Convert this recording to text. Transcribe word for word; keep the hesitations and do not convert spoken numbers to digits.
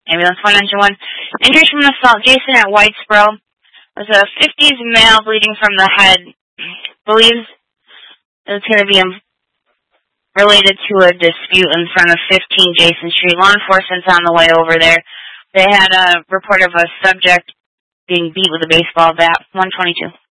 Ambulance one nine two one. Injuries from an assault. Jason at Whitesboro. Was a fifties male bleeding from the head. Believes it's going to be related to a dispute in front of fifteen Jason Street. Law enforcement's on the way over there. They had a report of a subject being beat with a baseball bat. one twenty-two.